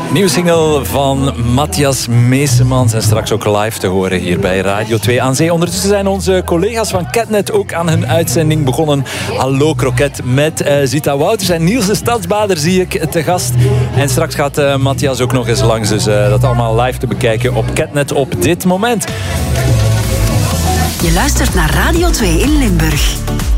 Nieuwe single van Matthias Meesemans en straks ook live te horen hier bij Radio 2 aan Zee. Ondertussen zijn onze collega's van Catnet ook aan hun uitzending begonnen. Hallo Kroket met Zita Wouters en Niels de Stadsbader zie ik te gast. En straks gaat Matthias ook nog eens langs, dus dat allemaal live te bekijken op Catnet op dit moment. Je luistert naar Radio 2 in Limburg.